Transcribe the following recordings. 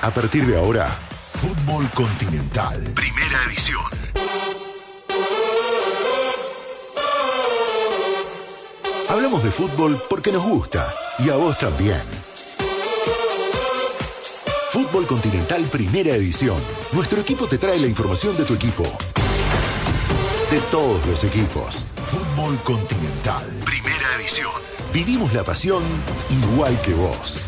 A partir de ahora, Fútbol Continental, primera edición. Hablamos de fútbol porque nos gusta y a vos también. Fútbol Continental, primera edición. Nuestro equipo te trae la información de tu equipo. De todos los equipos. Fútbol Continental, primera edición. Vivimos la pasión igual que vos.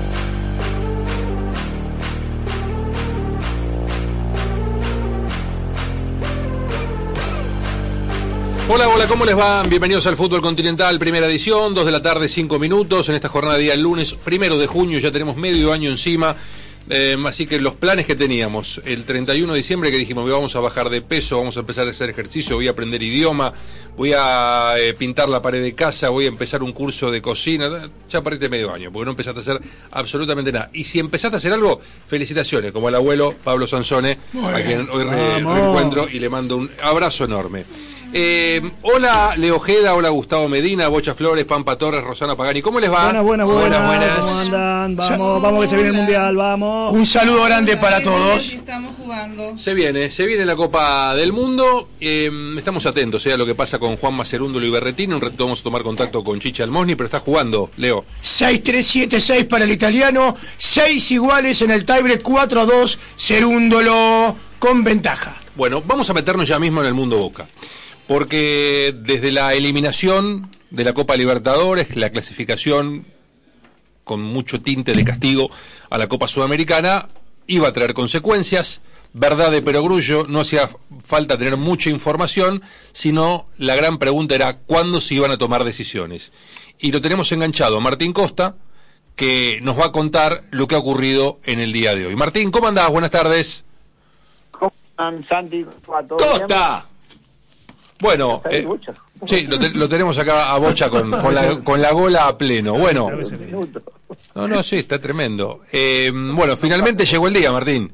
Hola, ¿cómo les va? Bienvenidos al Fútbol Continental, primera edición, 2 de la tarde, 5 minutos, en esta jornada de día el lunes 1 de junio, ya tenemos medio año encima, así que los planes que teníamos, el 31 de diciembre que dijimos, vamos a bajar de peso, vamos a empezar a hacer ejercicio, voy a aprender idioma, voy a pintar la pared de casa, voy a empezar un curso de cocina, ya perdiste medio año, porque no empezaste a hacer absolutamente nada. Y si empezaste a hacer algo, felicitaciones, como al abuelo Pablo Sansone, a quien hoy reencuentro y le mando un abrazo enorme. Hola Leo Ojeda, hola Gustavo Medina, Bocha Flores, Pampa Torres, Rosana Pagani, ¿cómo les va? Buenas. ¿Cómo andan? Vamos que se viene el Mundial, vamos. Un saludo grande para todos. Estamos jugando. Se viene la Copa del Mundo, estamos atentos a lo que pasa con Juan Macerúndolo y Berretini, un rato vamos a tomar contacto con Chicha Almosni, pero está jugando, Leo. 6-3-7-6 para el italiano, 6 iguales en el tiebreak, 4-2, Cerúndolo con ventaja. Bueno, vamos a meternos ya mismo en el mundo Boca. Porque desde la eliminación de la Copa Libertadores, la clasificación con mucho tinte de castigo a la Copa Sudamericana, iba a traer consecuencias, verdad de perogrullo, no hacía falta tener mucha información, sino la gran pregunta era cuándo se iban a tomar decisiones. Y lo tenemos enganchado a Martín Costa, que nos va a contar lo que ha ocurrido en el día de hoy. Martín, ¿cómo andás? Buenas tardes. ¿Cómo están, Santi? ¡Costa! Bueno, sí, lo tenemos acá a Bocha con la gola a pleno. Bueno, sí, está tremendo. Bueno, finalmente llegó el día, Martín.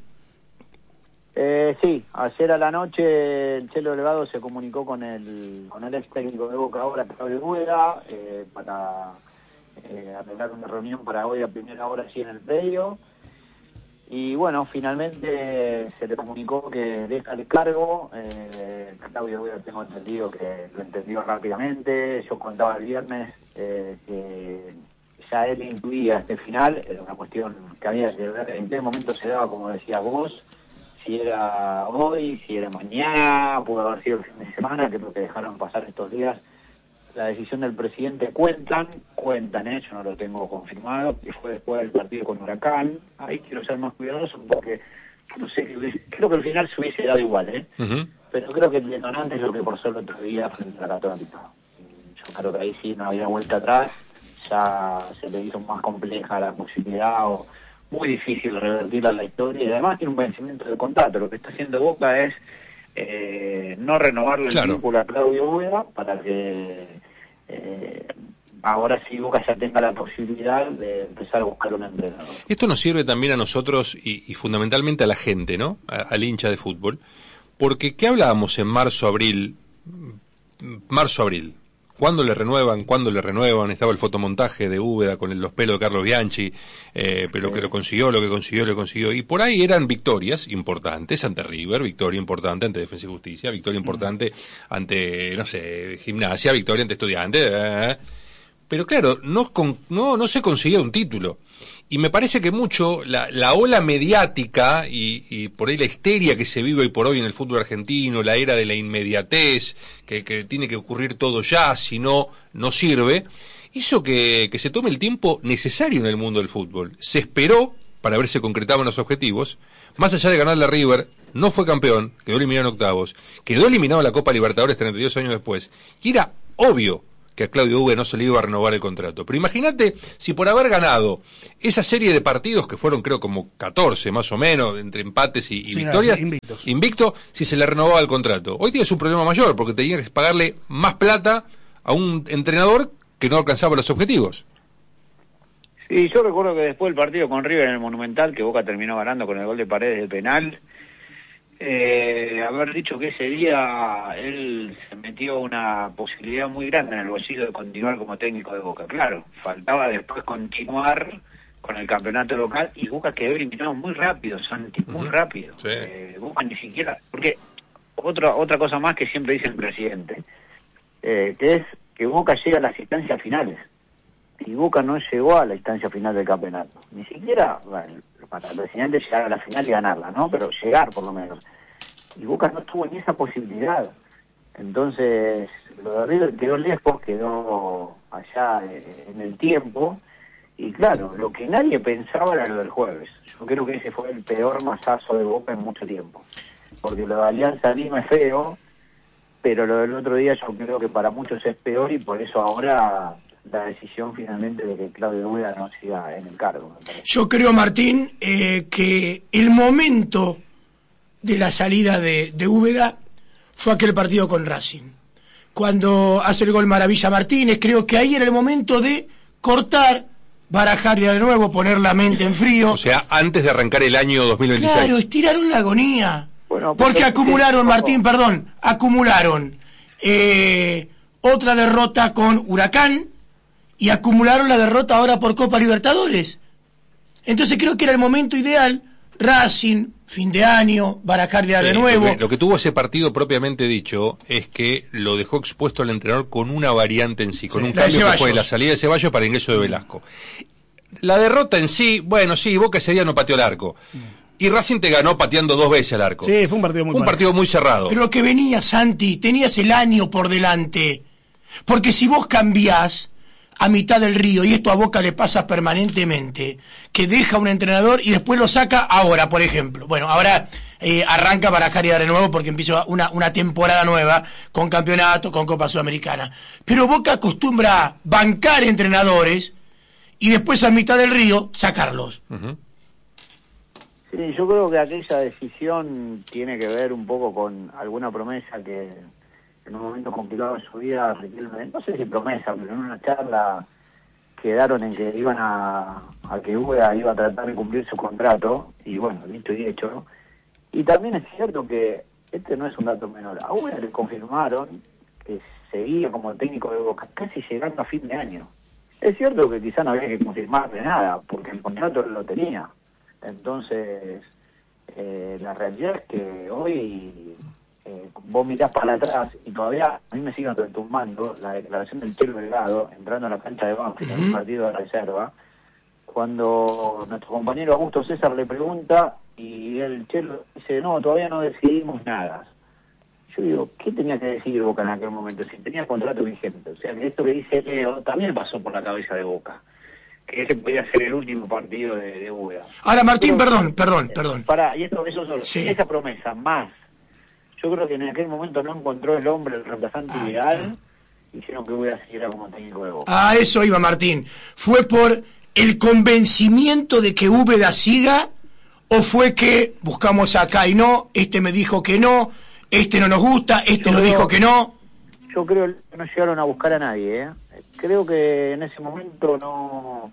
Sí, ayer a la noche el Chelo Delgado se comunicó con el ex técnico de Boca ahora, Claudio Rueda, para arreglar una reunión para hoy a primera hora así en el predio. Y bueno, finalmente se le comunicó que deja el cargo. Claudio, tengo entendido que lo entendió rápidamente. Yo contaba el viernes que ya él intuía este final. Era una cuestión que había que ver en qué momento se daba, como decías vos. Si era hoy, si era mañana, pudo haber sido el fin de semana, que es lo que dejaron pasar estos días. La decisión del presidente cuentan, yo no lo tengo confirmado, que fue después del partido con Huracán. Ahí quiero ser más cuidadoso porque, no sé, creo que al final se hubiese dado igual, Pero creo que el detonante es lo que por el otro día frente a la Católica. Yo creo que ahí sí no había vuelta atrás, ya se le hizo más compleja la posibilidad o muy difícil revertirla en la historia, y además tiene un vencimiento de contrato. Lo que está haciendo Boca es no renovarle el vínculo a Claudio Rueda para que ahora sí Boca ya tenga la posibilidad de empezar a buscar un entrenador. Esto nos sirve también a nosotros y fundamentalmente a la gente, ¿no? Al hincha de fútbol, porque ¿qué hablábamos en marzo-abril? ¿Cuándo le renuevan? Estaba el fotomontaje de Úbeda con los pelos de Carlos Bianchi, pero que lo consiguió. Y por ahí eran victorias importantes ante River, victoria importante ante Defensa y Justicia, victoria importante ante, Gimnasia, victoria ante Estudiantes. Pero claro, no se consiguió un título. Y me parece que mucho la ola mediática y por ahí la histeria que se vive hoy por hoy en el fútbol argentino, la era de la inmediatez, que tiene que ocurrir todo ya, si no sirve, hizo que se tome el tiempo necesario en el mundo del fútbol. Se esperó para ver si concretaban los objetivos. Más allá de ganarle a River, no fue campeón, quedó eliminado en octavos, quedó eliminado en la Copa Libertadores 32 años después, y era obvio que a Claudio Uve no se le iba a renovar el contrato. Pero imagínate si por haber ganado esa serie de partidos, que fueron creo como 14 más o menos, entre empates y victorias, invicto, si se le renovaba el contrato. Hoy tienes un problema mayor, porque tenía que pagarle más plata a un entrenador que no alcanzaba los objetivos. Sí, yo recuerdo que después del partido con River en el Monumental, que Boca terminó ganando con el gol de Paredes del penal, haber dicho que ese día él se metió una posibilidad muy grande en el bolsillo de continuar como técnico de Boca. Claro, faltaba después continuar con el campeonato local, y Boca quedó eliminado muy rápido, Santi, muy rápido. Sí. Boca ni siquiera, porque otra cosa más que siempre dice el presidente, que es que Boca llega a las instancias finales, y Boca no llegó a la instancia final del campeonato, ni siquiera, bueno, para el presidente llegar a la final y ganarla, ¿no? Pero llegar por lo menos, y Boca no tuvo ni esa posibilidad. Entonces lo de River quedó lejos, quedó allá en el tiempo. Y claro, lo que nadie pensaba era lo del jueves. Yo creo que ese fue el peor masazo de Boca en mucho tiempo. Porque lo de Alianza Lima es feo, pero lo del otro día yo creo que para muchos es peor, y por eso ahora la decisión finalmente de que Claudio Úbeda no siga en el cargo. Yo creo, Martín, que el momento de la salida de Úbeda fue aquel partido con Racing. Cuando hace el gol Maravilla Martínez, creo que ahí era el momento de cortar, barajar de nuevo, poner la mente en frío. O sea, antes de arrancar el año 2026. Claro, estiraron la agonía. Bueno, porque acumularon, Martín, acumularon otra derrota con Huracán y acumularon la derrota ahora por Copa Libertadores. Entonces creo que era el momento ideal. Racing, fin de año, barajar de nuevo. Lo que tuvo ese partido propiamente dicho es que lo dejó expuesto al entrenador con una variante en sí, con un cambio que fue la salida de Ceballos para el ingreso de Velasco. La derrota en sí, bueno, sí, Boca ese día no pateó el arco. Y Racing te ganó pateando 2 veces el arco. Sí, fue un partido muy cerrado. Pero que venía, Santi, tenías el año por delante. Porque si vos cambiás a mitad del río, y esto a Boca le pasa permanentemente, que deja un entrenador y después lo saca ahora, por ejemplo. Bueno, ahora arranca Barajar de nuevo porque empieza una temporada nueva con campeonato, con Copa Sudamericana. Pero Boca acostumbra a bancar entrenadores y después a mitad del río sacarlos. Uh-huh. Sí, yo creo que aquella decisión tiene que ver un poco con alguna promesa que en un momento complicado de su vida, Riquelme, no sé si promesa, pero en una charla quedaron en que iban a que Úbeda iba a tratar de cumplir su contrato, y bueno, dicho y hecho, ¿no? Y también es cierto que este no es un dato menor. A Úbeda le confirmaron que seguía como técnico de Boca casi llegando a fin de año. Es cierto que quizá no había que confirmarle nada, porque el contrato él lo tenía. Entonces, la realidad es que hoy vos mirás para atrás y todavía a mí me siguen retumbando la declaración del Chelo Delgado entrando a la cancha de Banfield en un partido de reserva, cuando nuestro compañero Augusto César le pregunta y el Chelo dice, no, todavía no decidimos nada. Yo digo, ¿qué tenía que decidir Boca en aquel momento si tenía contrato vigente? O sea, que esto que dice Leo también pasó por la cabeza de Boca, que ese podía ser el último partido de Úbeda. Ahora, Martín, perdón. Pará, y eso solo, sí. Esa promesa, más, yo creo que en aquel momento no encontró el hombre, el reemplazante ideal, hicieron que Úbeda siguiera como técnico de Boca. A eso iba, Martín. ¿Fue por el convencimiento de que Úbeda siga, o fue que buscamos acá y no, este me dijo que no, este no nos gusta, este nos dijo que no? Yo creo que no llegaron a buscar a nadie, ¿eh? Creo que en ese momento no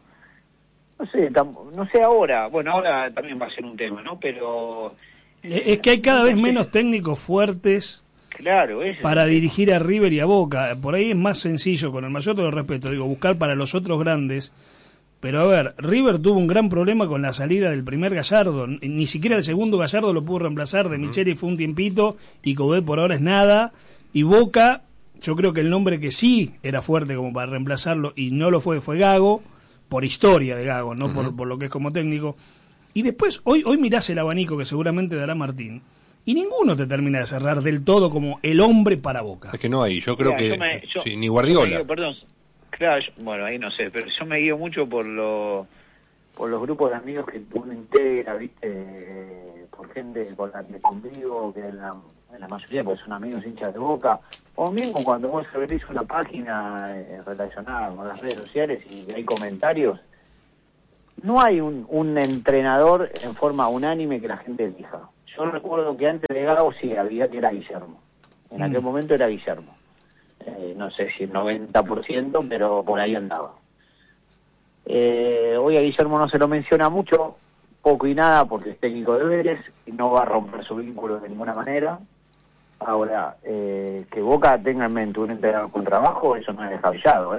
sé ahora, bueno, ahora también va a ser un tema, ¿no? Pero es que hay cada vez menos técnicos fuertes, claro, para dirigir a River y a Boca. Por ahí es más sencillo, con el mayor de los respetos, buscar para los otros grandes. Pero a ver, River tuvo un gran problema con la salida del primer Gallardo, ni siquiera el segundo Gallardo lo pudo reemplazar, de Micheli fue un tiempito y Coudet por ahora es nada, y Boca, yo creo que el nombre que sí era fuerte como para reemplazarlo y no lo fue Gago, por historia de Gago, no por lo que es como técnico. Y después, hoy mirás el abanico que seguramente dará Martín, y ninguno te termina de cerrar del todo como el hombre para Boca. Es que no hay, yo creo que sí, ni Guardiola. Claro, bueno, ahí no sé, pero yo me guío mucho por los grupos de amigos que uno integra, ¿viste? Por gente con la que convivo, que en la mayoría pues son amigos hinchas de Boca, o mismo cuando vos abrís una página relacionada con las redes sociales y hay comentarios, no hay un entrenador en forma unánime que la gente elija. Yo recuerdo que antes de Gago sí había que era Guillermo, en aquel momento era Guillermo. No sé si el 90%, pero por ahí andaba. Hoy a Guillermo no se lo menciona mucho, poco y nada, porque es técnico de Vélez y no va a romper su vínculo de ninguna manera. Ahora, que Boca tenga en mente un entrenador con trabajo, eso no es descabellado,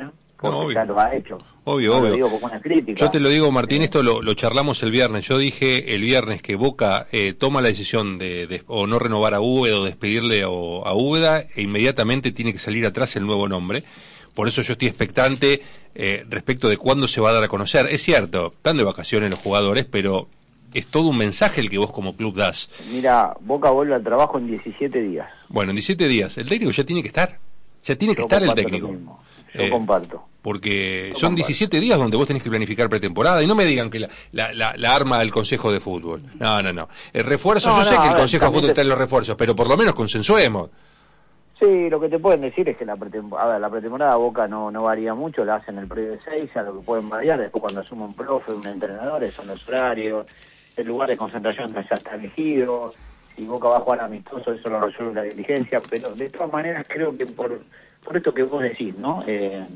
porque obvio. ya lo ha hecho. Obvio, no obvio. Lo digo como una crítica. Yo te lo digo, Martín, esto lo charlamos el viernes. Yo dije el viernes que Boca toma la decisión de o no renovar a Úbeda o despedirle a Úbeda, e inmediatamente tiene que salir atrás el nuevo nombre. Por eso yo estoy expectante respecto de cuándo se va a dar a conocer. Es cierto, están de vacaciones los jugadores, pero es todo un mensaje el que vos como club das. Mira, Boca vuelve al trabajo en 17 días. Bueno, en 17 días. El técnico ya tiene que estar. Ya tiene que estar el técnico. Yo comparto. Porque son 17 días donde vos tenés que planificar pretemporada, y no me digan que la arma del Consejo de Fútbol. No. El refuerzo, yo sé que el Consejo de Fútbol está en los refuerzos, pero por lo menos consensuemos. Sí, lo que te pueden decir es que la pretemporada Boca no varía mucho, la hacen el previo de 6, a lo que pueden variar después cuando asuma un profe, un entrenador, son los horarios, el lugar de concentración ya está elegido, si Boca va a jugar amistoso, eso lo resuelve la dirigencia, pero de todas maneras creo que por esto que vos decís, ¿no?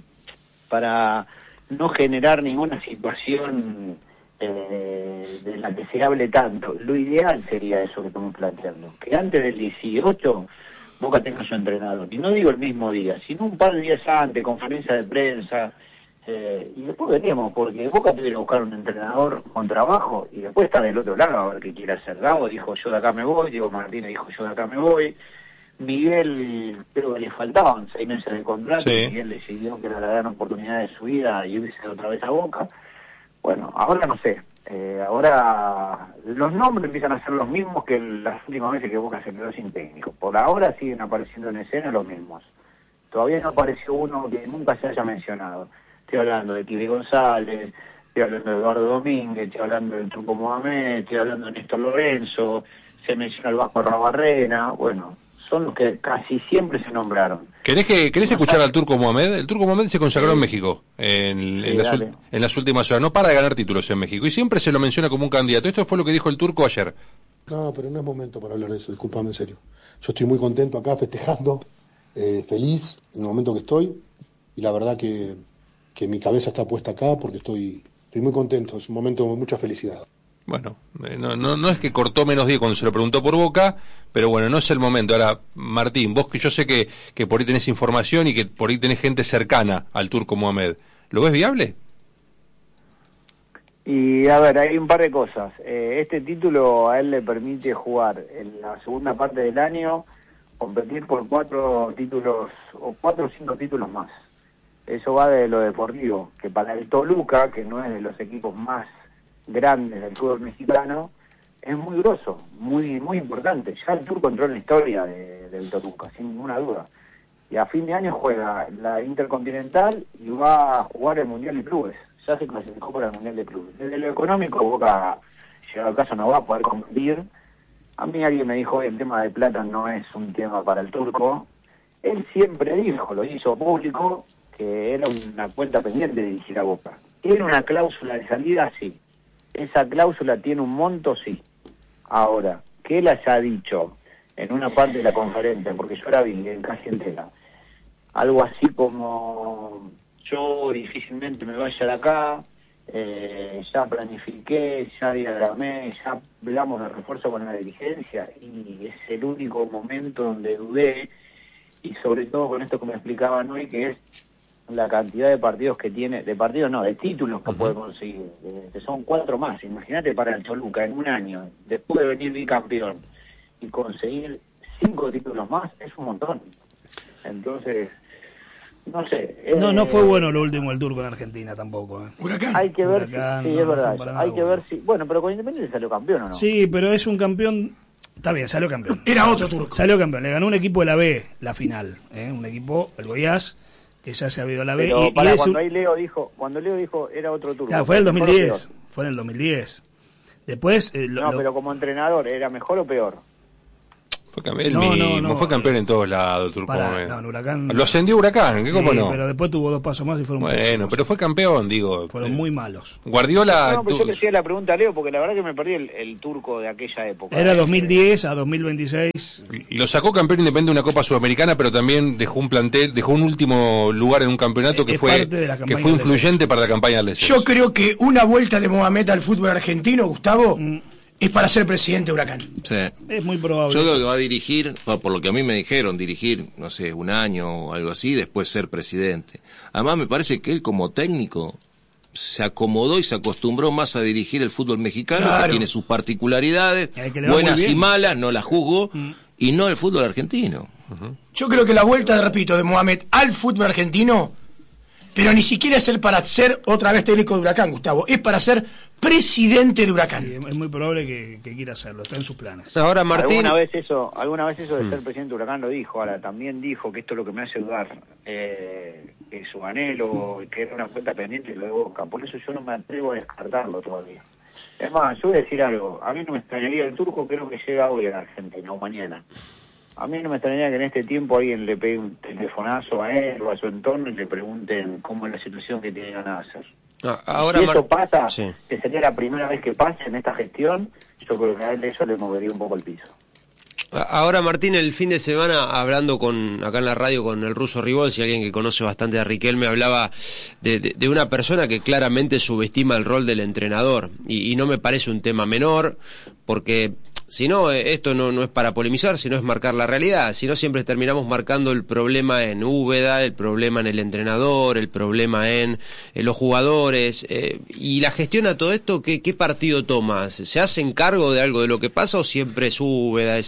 Para no generar ninguna situación de la que se hable tanto, lo ideal sería eso que estamos planteando, que antes del 18 Boca tenga su entrenador, y no digo el mismo día, sino un par de días antes, conferencia de prensa, y después veremos, porque Boca tiene que buscar un entrenador con trabajo, y después está del otro lado a ver qué quiere hacer. Gago dijo yo de acá me voy, Diego Martínez dijo yo de acá me voy, Miguel creo que le faltaban 6 meses de contrato, sí. Miguel decidió que era la gran oportunidad de su vida y irse otra vez a Boca. Bueno, ahora no sé, ahora los nombres empiezan a ser los mismos que las últimas veces que Boca se quedó sin técnico. Por ahora siguen apareciendo en escena los mismos. Todavía no apareció uno que nunca se haya mencionado. Estoy hablando de Kiwi González, estoy hablando de Eduardo Domínguez, estoy hablando del Turco Mohamed, estoy hablando de Néstor Lorenzo, se menciona el Vasco Rabarrena, bueno, son los que casi siempre se nombraron. ¿Querés escuchar al Turco Mohamed? El Turco Mohamed se consagró en México en las últimas horas. No para de ganar títulos en México y siempre se lo menciona como un candidato. Esto fue lo que dijo el Turco ayer. No, pero no es momento para hablar de eso, discúlpame en serio. Yo estoy muy contento acá, festejando, feliz en el momento que estoy, y la verdad que mi cabeza está puesta acá porque estoy muy contento, es un momento de mucha felicidad. Bueno, no es que cortó menos 10 cuando se lo preguntó por Boca, pero bueno, no es el momento. Ahora, Martín, vos que yo sé que por ahí tenés información y que por ahí tenés gente cercana al Turco Mohamed, ¿lo ves viable? Y a ver, hay un par de cosas. Este título a él le permite jugar en la segunda parte del año, competir por 4 títulos, o 4 o 5 títulos más. Eso va de lo deportivo, que para el Toluca, que no es de los equipos más grandes del fútbol mexicano, es muy grosso, muy importante. Ya el Turco entró en la historia del Toluca, sin ninguna duda. Y a fin de año juega la Intercontinental y va a jugar el Mundial de Clubes. Ya se clasificó para el Mundial de Clubes. Desde lo económico, Boca, llegado al caso, no va a poder competir. A mí alguien me dijo, el tema de plata no es un tema para el Turco. Él siempre dijo, lo hizo público, que era una cuenta pendiente de dirigir a Boca. ¿Tiene una cláusula de salida? Sí. ¿Esa cláusula tiene un monto? Sí. Ahora, que él haya dicho en una parte de la conferencia, porque yo la vi casi entera, algo así como yo difícilmente me vaya de acá, ya planifiqué, ya diagramé, ya hablamos de refuerzo con la dirigencia, y es el único momento donde dudé, y sobre todo con esto que me explicaban hoy, que es la cantidad de partidos que tiene, de títulos que puede conseguir, que son 4 más. Imagínate para el Toluca en un año, después de venir bicampeón y conseguir 5 títulos más, es un montón. Entonces, no sé. No fue bueno lo último el Turco en Argentina tampoco. Huracán. Hay que ver Huracán, si es verdad. Hay que ver si, bueno, pero con Independiente salió campeón o no. Sí, pero es un campeón. Está bien, salió campeón. Era otro Turco. Salió campeón, le ganó un equipo de la B, la final. Un equipo, el Goiás, que ya se ha habido a la B. Pero cuando Leo dijo era otro Turco. Claro, fue en el 2010. Fue en el 2010. Después. Pero como entrenador, ¿era mejor o peor? Fue campeón, fue campeón en todos lados, Turco. En Huracán. Lo ascendió Huracán, ¿qué cómo no? Pero después tuvo 2 pasos más y fueron bueno, pero fue campeón, digo. Fueron muy malos. Guardiola. No, pero yo le hacía la pregunta a Leo porque la verdad que me perdí el Turco de aquella época. Era 2010 a 2026. Lo sacó campeón independiente de una Copa Sudamericana, pero también dejó un último lugar en un campeonato que fue influyente para la campaña del descenso. Yo creo que una vuelta de Mohamed al fútbol argentino, Gustavo, es para ser presidente de Huracán. Sí. Es muy probable. Yo creo que va a dirigir, por lo que a mí me dijeron, dirigir, no sé, un año o algo así, después ser presidente. Además me parece que él como técnico se acomodó y se acostumbró más a dirigir el fútbol mexicano, Claro. que tiene sus particularidades, Que le va buenas muy bien. y malas, no las juzgo, y no el fútbol argentino. Yo creo que la vuelta, repito, de Mohamed al fútbol argentino, pero ni siquiera es para ser otra vez técnico de Huracán, Gustavo, es para ser presidente de Huracán. Sí, es muy probable que quiera hacerlo, está en sus planes. Ahora Martín... Alguna vez eso de ser presidente de Huracán lo dijo, ahora también dijo que esto es lo que me hace dudar, que su anhelo, que era una cuenta pendiente lo de Boca, por eso yo no me atrevo a descartarlo todavía. Es más, yo voy a decir algo, a mí no me extrañaría el turco, creo que llega hoy a la Argentina o mañana. A mí no me extrañaría que en este tiempo alguien le pegue un telefonazo a él o a su entorno y le pregunten cómo es la situación que tiene ganas de hacer. Ahora Si eso pasa, sí. que sería la primera vez que pase en esta gestión, yo creo que a él eso le movería un poco el piso. Ahora, Martín, el fin de semana, hablando acá en la radio con el ruso Ribolsi, alguien que conoce bastante a Riquelme, hablaba de una persona que claramente subestima el rol del entrenador. Y no me parece un tema menor, porque si no, esto no es para polemizar, sino es marcar la realidad. Si no, siempre terminamos marcando el problema en Úbeda, el problema en el entrenador, el problema en los jugadores. Y la gestión a todo esto, ¿qué partido toma? ¿Se hacen cargo de algo de lo que pasa o siempre es Úbeda?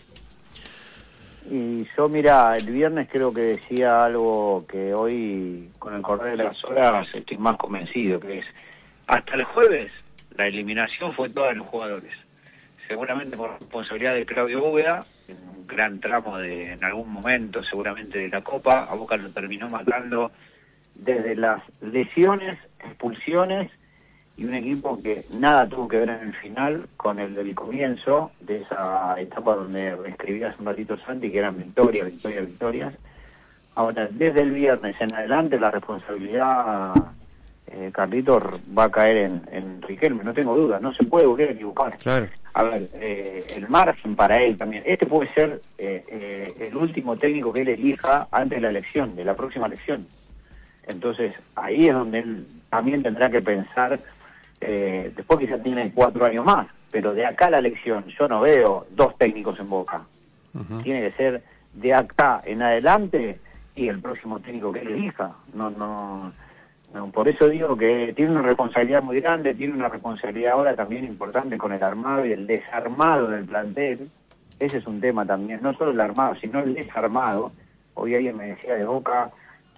Y yo, mira, el viernes creo que decía algo que hoy, con el correr de las horas, estoy más convencido, que es, hasta el jueves, la eliminación fue toda de los jugadores. Seguramente por responsabilidad de Claudio Úbeda, en un gran tramo en algún momento, seguramente de la Copa, a Boca lo terminó matando desde las lesiones, expulsiones, y un equipo que nada tuvo que ver en el final con el del comienzo de esa etapa donde escribías un ratito Santi, que eran victorias. Ahora, desde el viernes en adelante, la responsabilidad, Carlitos, va a caer en Riquelme, no tengo duda, no se puede volver a equivocar. Claro. A ver, el margen para él también, este puede ser el último técnico que él elija antes de la elección, de la próxima elección. Entonces, ahí es donde él también tendrá que pensar. Después quizás tiene 4 años más, pero de acá a la elección yo no veo 2 técnicos en Boca. Tiene que ser de acá en adelante y el próximo técnico que él elija. No, por eso digo que tiene una responsabilidad muy grande, tiene una responsabilidad ahora también importante con el armado y el desarmado del plantel. Ese es un tema también, no solo el armado, sino el desarmado. Hoy alguien me decía de Boca,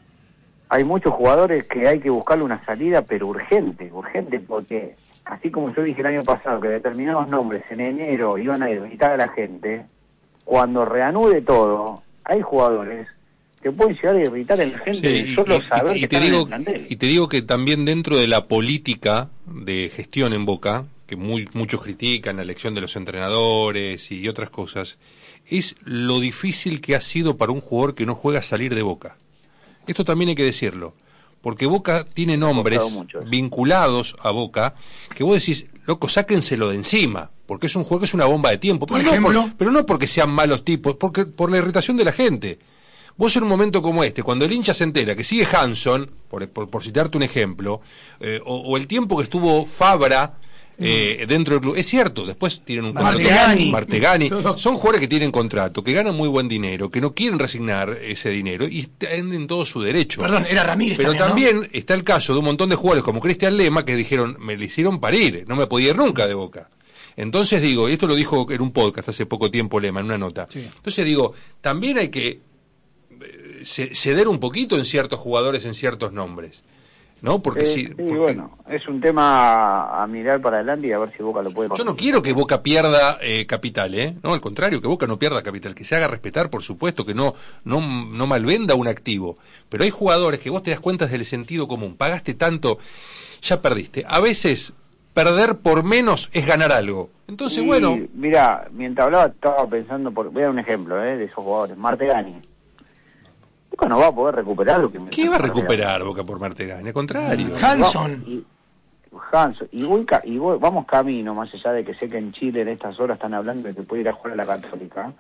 hay muchos jugadores que hay que buscarle una salida, pero urgente, porque así como yo dije el año pasado que determinados nombres en enero iban a ir a visitar a la gente, cuando reanude todo, hay jugadores que pueden llegar a irritar a la gente Sí, solo saber que están en el plantel. y te digo que también dentro de la política de gestión en Boca, que muchos critican la elección de los entrenadores y otras cosas, es lo difícil que ha sido para un jugador que no juega salir de Boca. Esto también hay que decirlo, porque Boca tiene nombres vinculados a Boca que vos decís, loco, sáquenselo de encima, porque es un juego que es una bomba de tiempo. Por ejemplo, pero no porque sean malos tipos, porque por la irritación de la gente. Vos en un momento como este, cuando el hincha se entera que sigue Hanson, por citarte un ejemplo, o el tiempo que estuvo Fabra dentro del club, es cierto, después tienen un contrato. Martegani. Son jugadores que tienen contrato, que ganan muy buen dinero, que no quieren resignar ese dinero y están en todo su derecho. Perdón, era Ramírez. Pero también, también está el caso de un montón de jugadores como Cristian Lema que dijeron, me le hicieron parir, no me podía ir nunca de Boca. Entonces digo, y esto lo dijo en un podcast hace poco tiempo Lema, en una nota. Sí. Entonces digo, también hay que ceder un poquito en ciertos jugadores, en ciertos nombres, ¿no? Porque bueno, es un tema a mirar para adelante y a ver si Boca lo puede conseguir. Yo no quiero que Boca pierda capital, no, al contrario, que Boca no pierda capital, que se haga respetar, por supuesto, que no malvenda un activo, pero hay jugadores que vos te das cuenta del sentido común, pagaste tanto, ya perdiste. A veces perder por menos es ganar algo. Entonces, bueno, mira, mientras hablaba estaba pensando, voy a dar un ejemplo de esos jugadores. Martegani. Boca no va a poder recuperar lo que... ¿Qué va a recuperar Boca por Martegani? Al contrario. Hanson. Y vamos camino, más allá de que sé que en Chile en estas horas están hablando de que puede ir a jugar a la Católica,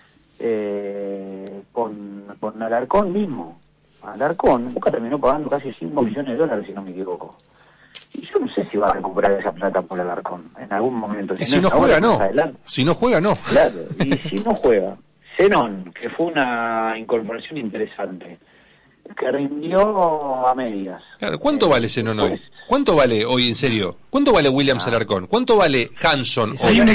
con Alarcón mismo. Alarcón, Boca terminó pagando casi $5 millones, si no me equivoco. Y yo no sé si va a recuperar esa plata por Alarcón en algún momento. Y si no juega, no. Si no juega, no. Claro, y si no juega. Zenón, que fue una incorporación interesante, que rindió a medias. Claro, ¿cuánto vale Zenón hoy? ¿Cuánto vale hoy, en serio? ¿Cuánto vale Williams Alarcón? ¿Cuánto vale Hanson hoy?